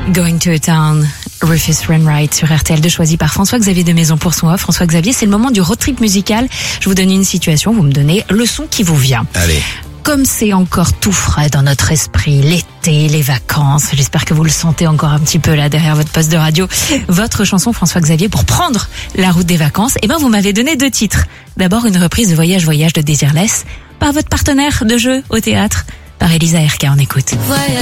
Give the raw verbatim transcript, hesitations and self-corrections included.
Going to a Town, Rufus Wainwright sur R T L deux, choisi par François-Xavier de Maison pour son off. François-Xavier, c'est le moment du road trip musical. Je vous donne une situation, vous me donnez le son qui vous vient. Allez. Comme c'est encore tout frais dans notre esprit, l'été, les vacances, j'espère que vous le sentez encore un petit peu là derrière votre poste de radio, votre chanson François-Xavier pour prendre la route des vacances, eh ben vous m'avez donné deux titres. D'abord une reprise de Voyage Voyage de Désirless par votre partenaire de jeu au théâtre, par Elisa Erka. On écoute.